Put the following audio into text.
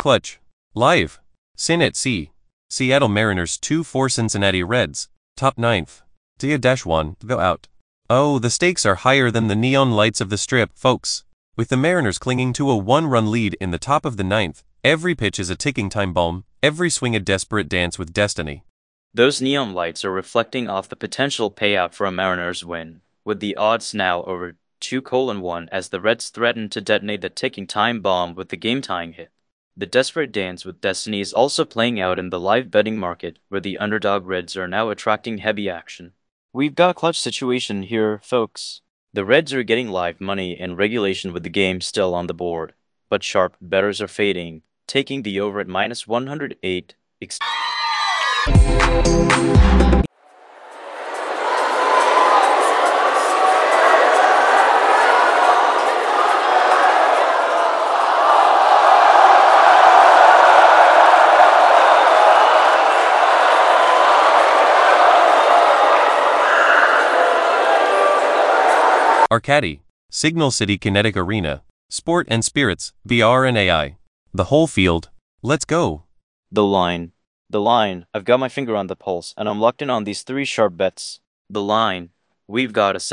Clutch. Live. Sin at Sea. Seattle Mariners 2-4 Cincinnati Reds. Top 9th. Dia-1. Go out. Oh, the stakes are higher than the neon lights of the strip, folks. With the Mariners clinging to a 1-run lead in the top of the 9th, every pitch is a ticking time bomb, every swing a desperate dance with destiny. Those neon lights are reflecting off the potential payout for a Mariners win, with the odds now over 2:1 as the Reds threaten to detonate the ticking time bomb with the game-tying hit. The desperate dance with destiny is also playing out in the live betting market, where the underdog Reds are now attracting heavy action. We've got a clutch situation here, folks. The Reds are getting live money in regulation with the game still on the board, but sharp bettors are fading, taking the over at -108. Arcadi, Signal City Kinetic Arena, Sport and Spirits, VR and AI. The whole field. Let's go. The line. I've got my finger on the pulse, and I'm locked in on these 3 sharp bets. The line. We've got a